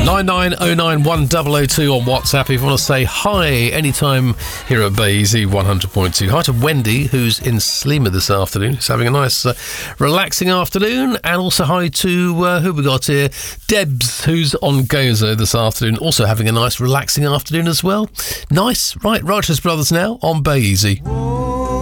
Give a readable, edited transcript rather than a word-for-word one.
99091002 on WhatsApp if you want to say hi anytime here at Bay Easy 100.2. Hi to Wendy, who's in Slima this afternoon. She's having a nice relaxing afternoon. And also hi to, who we got here? Debs, who's on Gozo this afternoon, also having a nice relaxing afternoon as well. Nice. Right, Righteous Brothers now on Bay Easy.